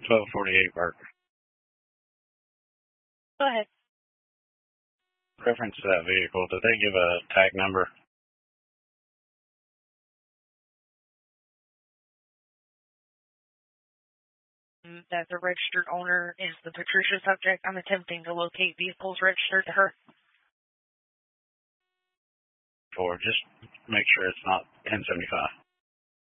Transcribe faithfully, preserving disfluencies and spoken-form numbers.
twelve forty-eight Barker. Go ahead. Reference to that vehicle, did they give a tag number? That the registered owner is the Patricia subject. I'm attempting to locate vehicles registered to her. Or just make sure it's not ten seventy-five.